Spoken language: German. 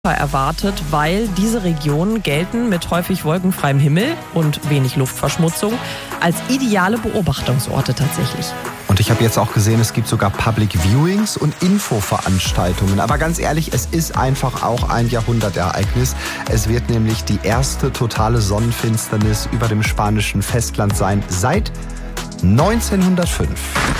erwartet, weil diese Regionen gelten mit häufig wolkenfreiem Himmel und wenig Luftverschmutzung als ideale Beobachtungsorte tatsächlich. Und ich habe jetzt auch gesehen, es gibt sogar Public Viewings und Infoveranstaltungen. Aber ganz ehrlich, es ist einfach auch ein Jahrhundertereignis. Es wird nämlich die erste totale Sonnenfinsternis über dem spanischen Festland sein seit 1905.